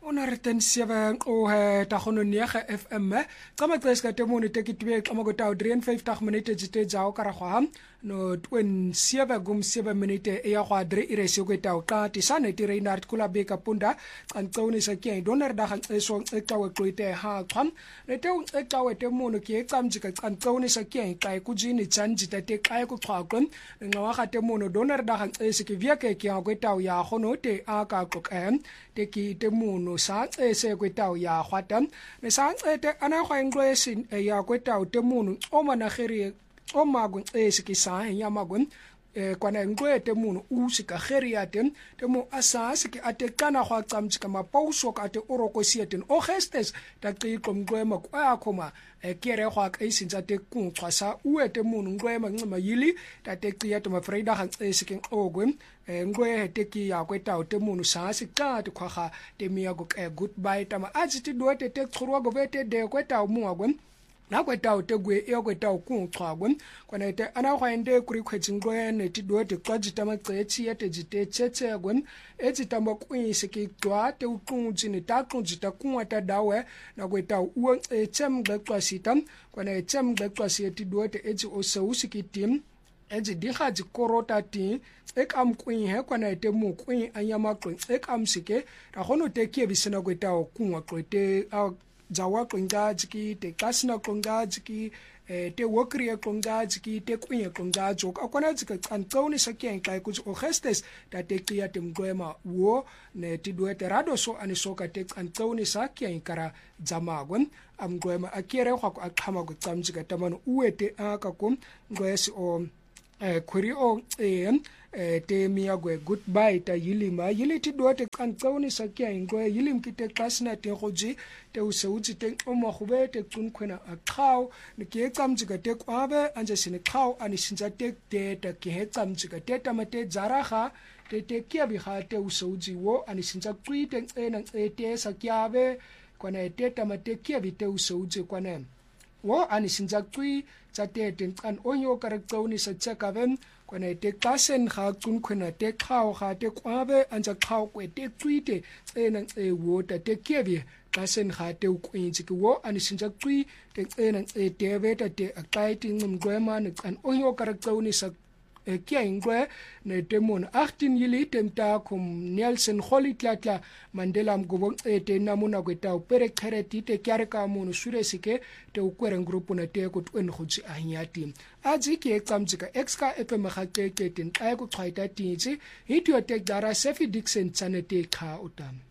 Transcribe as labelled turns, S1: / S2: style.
S1: 107 ta gono nege FM kama tseska temone tekitwe kama go taw 53 minute jite jaw karagwa no 27 minute ya gwa 3 irese go taw ka tisane ti Reinhard Kulabeka punda antsoni sa ke donar da han eso etawe kloite ha kham rete etawe temono ke tsamjika antsoni sa ke kai kujini tsanjita te kai ku khwakon ngawa ga temono donar da han ese ke viake ke go taw ya gono te aka kokam te ki temono sa ese go taw ya khwatam me sa te ana khwa inglesin ya go taw temono o manageri o magun ese ki sa ya magun kwana ngwete muno usika kheriaten temo asase ke atekana khwa tsamtsika mapauso ka te oroko sieten o gestes ta qiqo ngwema kwa khoma kere khwa ka isinza te kunxwasa uete muno ngwema ncima yili ta te qiya to mafrida ga nsike ogwe ngwe te ki ya kweta o te muno sase ka te khwa te miya go goodbye tama ajiti dote te tkhurwa go vete de kweta muagwe na kweta o tegwe e kweta o kunxwagwe kwana te ana khwaende kuri khwetshingwe ne ti do te kwajita maqetsi ya te jite tsetse gwen e tsitamba kwise ke twa te uqunji ne ta qunjita kunwa ta dawe na kweta o etsemgbe kwasita kwana etsemgbe kwasi ti do te etsi o seusikitim eji diga ji korota ti ekam kwin he kwana te mu kwin anyama kwin ekam sike ra gono te ke bisena kweta o kunwa kwete jawa konga jiki te kasna konga jiki te wokriya konga jiki te kwinya konga jok akwana jika kantsoni sakien kai ku o gestes ta te kia te mgwema wo ne ti duete rado so ani soka te kantsoni sakien kara jamagwen amgwema akere kwa akhama ku tsamjika tamano uete aka kum ngwesi o kwiri o te miagwe goodbye ta yilima yiliti dote kantsoni sakia ingwe yilim kite kasna te goji te useuji te omahube te kunkhwena aqhaw ke tsamjika te kwabe anje sine qaw ani sinja te ta ke tsamjika te tamate jaraga te kiabi ha te useuji wo ani sinja kwite ena te sakiabe kwana te tamate kiabi te useuji kwana wo ani sinja kwi tsate te kan onyo karaktsoni sa tsakaven kwana te kasen ga kunkhwena te qaw ga te kwabe anja qaw kwe te twite ena wo ta te kiabi kasen ga te ukwinji ke wo ani sinja kwi te ena te veta te aqaiti ngumgwema ne kan onyo karaktsoni sa kia ingwe ne temon 18 yili temta kum Nelson Holitlatla Mandela mgobo te namuna kweta upere khereti te kyareka munu suresike te ukwere grupu na te ku twen khutsi anyati aji ke tsamjika exka fm khake ke tin ay ku khwaita tinji hityo te dara Sefi Dixon tsanete kha utam